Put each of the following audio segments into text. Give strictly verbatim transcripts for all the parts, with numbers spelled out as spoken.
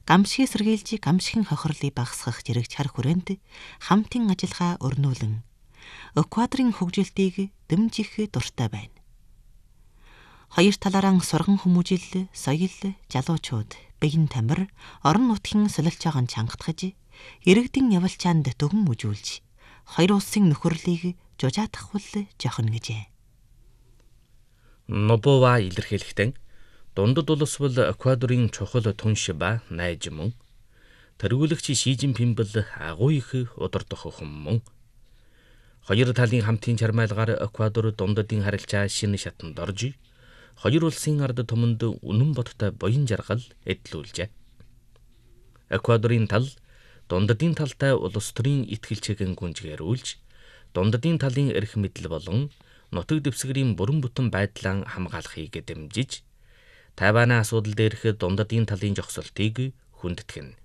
гамшигыг сэргийлж гамшигын хохирлыг багасгах зэрэг чар хүрээнд хамтын ажиллагаа өрнүүлэн Эквадорын хөгжилтийг дэмжих дуртай байна. Хоёр талаараа сурган хүмүүжил, соёл, залуучууд, биеийн тамир, орон нутгийн солилцоогоо чангатгаж, иргэдийн явалчаанд дөгөн үжүүлж, хоёр улсын нөхөрлөлийг жужаатгахвал жохно гэжээ. Нобова илэрхийлэхдээ дундад улс бол Эквадорын чухал түнш ба найз мөн. Тэргүүлэгч Ши Жинпин бол агуу их удирдах хүн мөн. Хоёр талын хамтын чармайлгаар Эквадор дундадын харилцаа шинэ шатанд орж, хоёр улсын ард түмэнд үнэн бодтой буян жаргал эдлүүлжээ. Эквадорын тал дундадын талтай улс төрийн итгэлчээгийн гүнжгээрүүлж, дундадын талын эрх мэдэл болон нутаг дэвсгэрийн бүрэн бүтэн байдлаа хамгаалахыг дэмжиж, Тайваны асуудал дээрх дундадын талын зогсолтыг хүндэтгэн.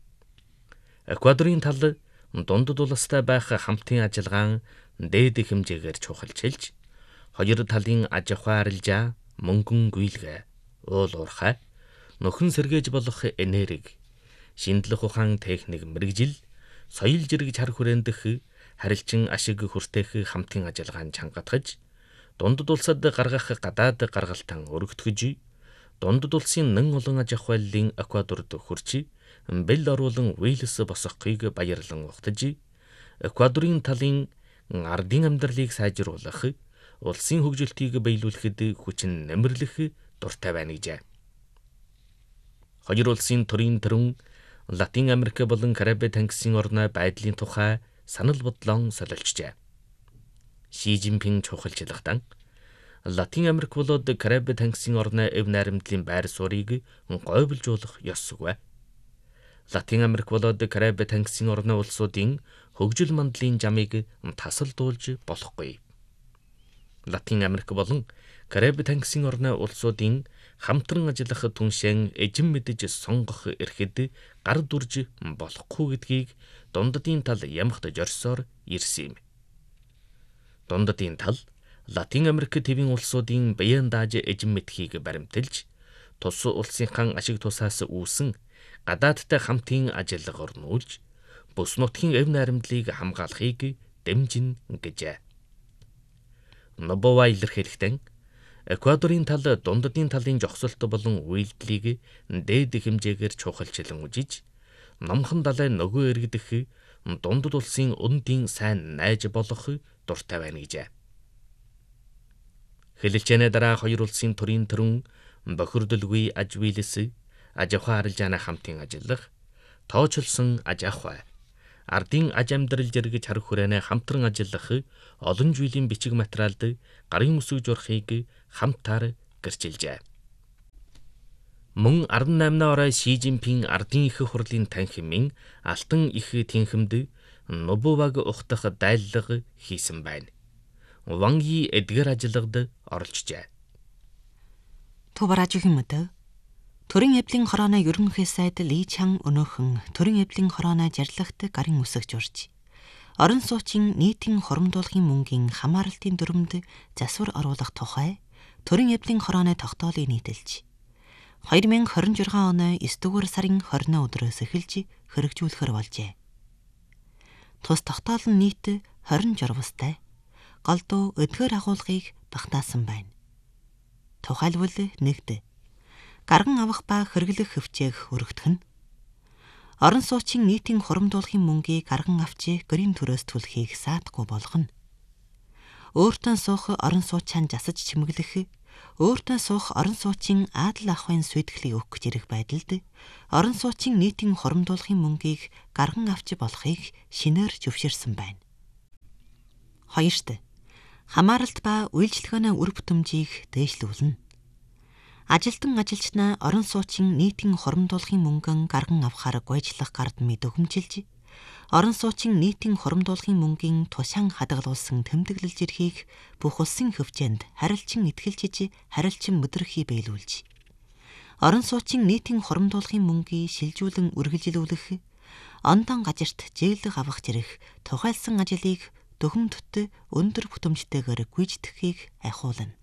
Эквадорын тал дундад улстай байх хамтын ажиллагаан дээд хэмжээгээр чухалчилж, хоёр талын аж ахуй арилжаа, мөнгөн гүйлгэ, уул уурхай, нөхөн сэргээж болох энерги, шинжлэх ухаан техник мэрэгжил, соёл зэрэг чар хүрэндэх харилцан ашиг хүртээх хамтын ажиллагаанд чангатгаж, дундад улсад гаргах гадаад гаргалтан өргөтгөж, дундад улсын нэн олон аж ахуйллын Эквадорд хүрч, бэл оруулан Уилс босгохыг баярлан ухтаж, Эквадорын талын ардын амьдралыг сайжруулах, улсын хөгжилтийг биелүүлэхэд хүчин нэмэрлэх дуртай байна гэжээ. Хоёр улсын төрийн төрөн Латин Америк болон Кариб тангисын орны байдлын тухай санал бодлоо солилцжээ. Ши Жинпин чухалчлагдан Латин Америк болоод Кариб тангисын орны эв найрамдлын байр суурийг гойволжуулах ёсгүй. Латин Америк болоод Кариб тангисын орны улсуудын хөгжил мандлын жамыг тасалдуулж болохгүй. Латин Америк болон Кариб тангисын орны улсуудын хамтран ажиллах түншэн эжин мэдэж сонгох эрхэд гар дүрж болохгүй гэдгийг дундадын тал ямагт зорьсоор ирсэн юм. Дундадын тал Латин Америк тивийн улсуудын биеэн дааж эжин мэдхийг баримталж, тус улсынхан ашиг тусаас үүсэн гадаадтай хамтын ажиллагаа орнуулж, бүс нутгийн эв найрамдлыг хамгаалахыг дэмжин гэжээ. Нобова илэрхийлэхдээ Эквадорын тал дундадын талын зогсолт болон үйлдэлийг дээд хэмжээгээр чухалчлан үжиж, номхон далай нөгөө эргэх дундад улсын өндийн сайн найз болох дуртай байна гэжээ. Хэлэлцээний дараа хоёр улсын төрийн төрөн бохирдолгүй аж үйлс, аж ахуй арилжааны хамтын ажиллах, тооцолсон аж ахуй, ардын аж амьдрал зэрэг чар хүрээнэ хамтран ажиллах олон жилийн бичиг материалд гарын үсэг журахыг хамтаар гэрчилжээ. Мөн арван наймны орой Ши Жинпин ардын их хурлын танхимын алтан их тэнхимд Нобоваг ухтах дайллага хийсэн байна. Ван Yi эдгээр ажиллагад оролцжээ. Тубаражгийн мөдө Төрийн эвлийн хорооны ерөнхий сайд Ли Чан өнөөхөн төрийн эвлийн хорооны жарлагт гарын үсэг журж, орон суучин нийтийн хоромдуулахын мөнгийн хамааралтын дүрмд засвар оруулах тухай төрийн эвлийн хорооны тогтоолыг нийтэлж, хоёр мянга хорин жургаан оны есдүгээр сарын хорины өдрөөс эхэлж хэрэгжүүлэхэр болжээ. Тус тогтоол нь нийт хорин журвастай, голдуу эдгээр агуулгыг багтаасан байна. Тухайлбал нэгд гарган авах ба хэрэглэх хөвчээг өргөдөх нь, орон суучин нийтийн хоромдуулахын мөнгийг гарган авч гэрийн төрөөс түлхийг саадахгүй болгоно. Өөртөө суух орон суучаан засаж чимэглэх, өөртөө суух орон суучин аадал ахуйн сүйтгэлийг өгөх зэрэг байдалд орон суучин нийтийн хоромдуулахын мөнгийг гарган авч болохыг шинээр зөвшөөрсөн байна. Хоёрт хамааралт ба үйлчлэгөөний үр бүтэмжийг дээшлүүлнэ. Ажилтан ажилчнаа орон суучин нийтийн хоромдуулахын мөнгөн гарган авахаар гойжлах гардмыг дөгөмжилж, орон суучин нийтийн хоромдуулахын мөнгийн тушаан хадгалуулсан тэмдэглэл зэрхийг бүх улсын хөвчөнд харилцан итгэлжиж, харилцан мэдрэхий биелүүлж, орон суучин нийтийн хоромдуулахын мөнгийг шилжүүлэн үргэлжлүүлэх, ондон газарт зээлэг авах зэрэг тухайлсан ажлыг дөхөмтөд өндөр бүтэмжтэйгээр гүйцэтгэхийг ахиулна.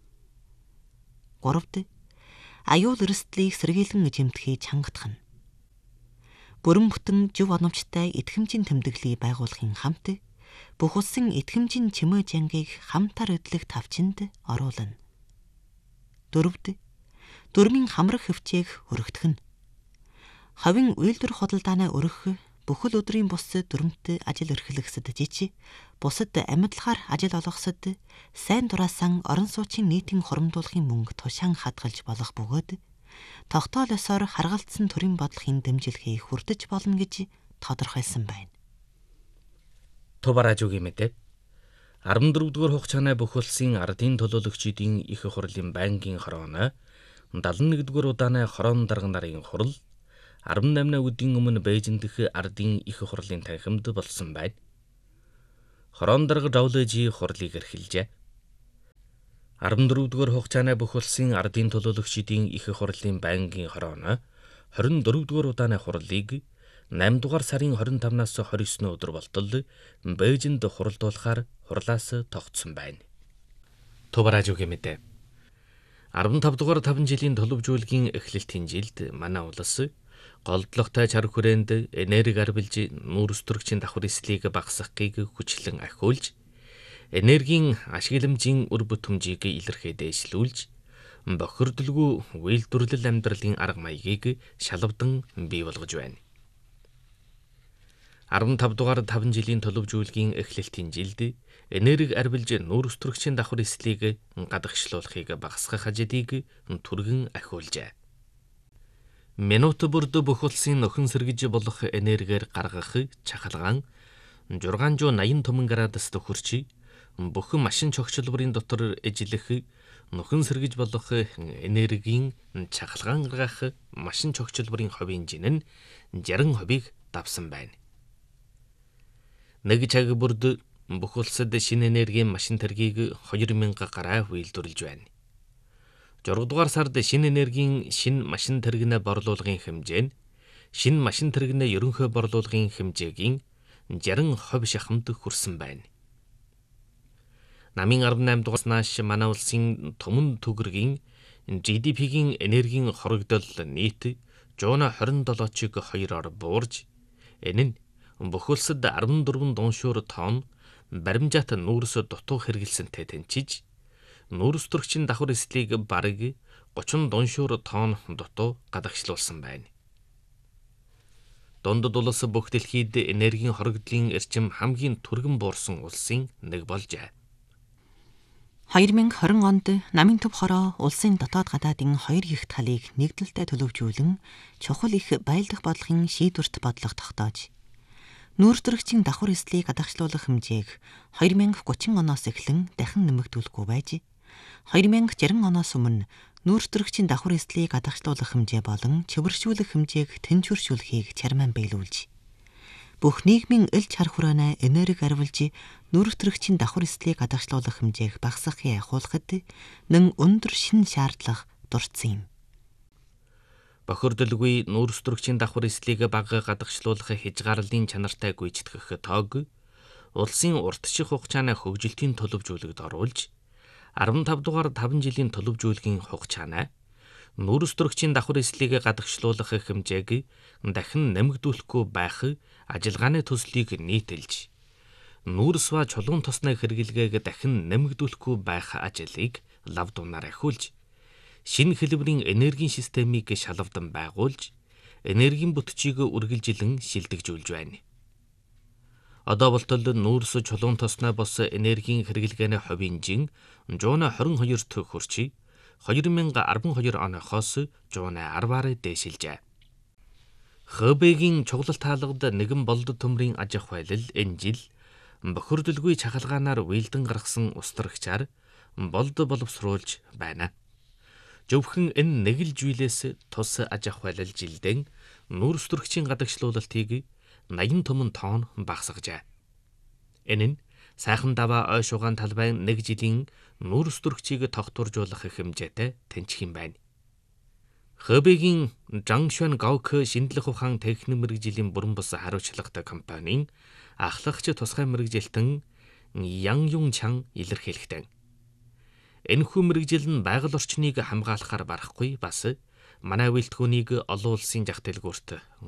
Гуравд аюул эрсдлийг сэргийлэн эзэмдэхийг чангатах нь. Бүрэн бүтэн жив оновчтой идэхэмжийн тэмдэглэлийг байгуулахын хамт бүх улсын идэхэмжийн чимээ жангийг хамтар өдлөх тавчинд оруулна. Дөрөвд, дүрмийн хамрах хөвчээг өргөдөх нь. Ховын үйлдвэр худалдаанаа өргөх бүхэл өдрийн бус дүрмт ажил эрхлэхсэд жижиг, бусад амьдлахаар ажил олгохсод сайн дураасан орон сууцын нийтийн хоромдуулахын мөнгө тушаан хадгалж болох бөгөөд тогтоол ёсоор харгалзсан төрийн бодлогын дэмжлэгийг хүртэж болно гэж тодорхойлсон байна. Тубаражуугийн мэдээ. арван дөрөвдүгээр хугацааны бүх улсын ардын төлөөлөгчдийн их хурлын байнгын хорооно дадлан нэгдүгээр удааны хорон дарга нарын хурал арван наймны өдрийн өмнө Бээжин дэх ардын их хурлын танхимд болсон байна. Хорон дарга Жавлежи хурлыг эрхэлжээ. арван дөрөвдүгээр хугацааны бүх улсын ардын төлөөлөгчдийн их хурлын байнгын хорооно хорин дөрөвдүгээр удааны хурлыг найман дугаар сарын хорин тавнаас хорин есүнөө өдөр болтол Бээжинд хуралдуулахаар хурлаас тогтсон байна. Тубаражуугийн мэдээ. арван тав дугаар таван жилийн төлөвжүүлгийн эхлэлтийн жилд манай улс голдлогтой чар хүрээнд энерги арвилж нүүрс төрөгчийн давхар эслийг багасгахыг хүчлэн ахиулж, энергийн ашигламжийн үр бүтэмжийг илэрхий дээшлүүлж, бохирдолгүй үйлдвэрлэл амьдралын арга маягийг шалавдан бий болгож байна. арван тав дугаар таван жилийн төлөвжүүлгийн эхлэлтийн жилд энерги арвилж нүүрс төрөгчийн давхар эслийг гадагшлуулахыг багасгах ажлыг түргэн ахиулжээ. Минут бүрд бүх улсын нөхөн сэргэж болох энергиэр гаргах чахалгаан шүгээс восемьдесят градуст хүрч бүх машин чогчлбарын дотор эжлэх нөхөн сэргэж болох энергийн чахалгаан гаргах машин чогчлбарын хувийн жин нь шестьдесят хувийг давсан байна. Нэг цаг бүрд бүх улсад шинэ энергийн машин тэргийг хоёр мянга гараа үйлдвэрлэж байна. зургаадугаар сард шинэ энергийн шинэ машин тэрэгнээ борлуулгын хэмжээ нь шинэ машин тэрэгнээ ерөнхий борлуулгын хэмжээгийн шестьдесят хувь шахамд хүрсэн байна. Намын арван найман дугаарнаас манай улсын түмэн төгрөгийн Жи Ди Пи-гийн энергийн хорогдол нийт one twenty-seven-ыг хоёроор буурж, энэ нь бүх улсад арван дөрвөн дуншуур тонн баримжаат нүүрс дутуу хэрэгэлсэнтэй тэнцэж, нүүрс төрөгчийн давхар эслийг бараг thirty дуншуур тонн дутуу гадагшлуулсан байна. Дундад улс бүх дэлхийд энергийн хорогдлын эрчим хамгийн түргэн буурсан улсын нэг болжээ. two thousand twenty онд намын төв хороо улсын дотоод гадаадын хоёр их талыг нэгдэлтэй төлөвжүүлэн чухал их баялдах бодлогын шийдвэрт бодлого тогтоож, нүүрс төрөгчийн давхар эслийг гадагшлуулах хэмжээг two thousand thirty оноос эхлэн дахин нэмэгдүүлэхгүй байж, two thousand sixty оноос өмнө нүүрс төрөгчийн давхар эслийг гадагшлуулах хэмжээ болон чөвөршүүлэх хэмжээг тэнцвэршүүлэхийг чармаан биелүүлж, бүх нийгмийн ил чар хүрээний энерги арвилж нүүрс төрөгчийн давхар эслийг гадагшлуулах хэмжээг багасгахыг ахиулахад нэн өндөр шин шаардлага дурдсан юм. Бохирдолгүй нүүрс төрөгчийн давхар эслийг бага гадагшлуулах хязгаарлалын чанартай гүйцэтгэх тоог улсын уртчих хугацааны хөгжилтийн төлөвжүүлэгт оруулж, fifteen дугаар таван жилийн төлөвжүүлгийн хугацааны нүүрс төрөгчийн давхар эслийг гадагшлуулах хэмжээг дахин нэмэгдүүлэхгүй байх ажиллагааны төслийг нийтэлж, нүүрс ба чулуун тосны хэрэглэгээг дахин нэмэгдүүлэхгүй байх ажлыг лав дунаар ахиулж, шинэ хэлбэрийн энергийн системийг шалавдан байгуулж, энергийн бүтцийг үргэлжилэн шилдэгжүүлж байна. Одоо болтол нүүрс чулуун тосны бос энергийн хэрэглгээний хувийн жин one twenty-two төгрөг хүрч, twenty twelve оноохоос one ten-аар дээшилжээ. Хэбэгийн чуглал таалгад нэгэн болд төмрийн аж ахуй байлал энэ жил бохирдолгүй чахалгаанаар уйлдан гаргасан устрагчаар болд боловсруулж байна. Зөвхөн энэ нэг л жийлээс тус аж ахуй байлал жилдэн нүүрс төрөгчийн гадагшлуулалтыг eighty тонн багасгажээ. Энэ нь сайхан даваа ой шугаан талбайн нэг жилийн нүүрс төрөгчийг тогтворжуулах хэмжээтэй тэнцэх юм байна. Хэбэгийн Жангшуан Гаок шинжлэх ухаан техник мэргэжлийн бүрэн бус хариуцлагатай компанийн ахлагч тусгай мэргэжилтэн Ян Юн Чан илэрхийлэхдээ, энэхүү мэргэжил нь байгаль орчныг хамгаалахаар барахгүй бас манай үйлдвэрийг олон улсын зах дэлгүүрт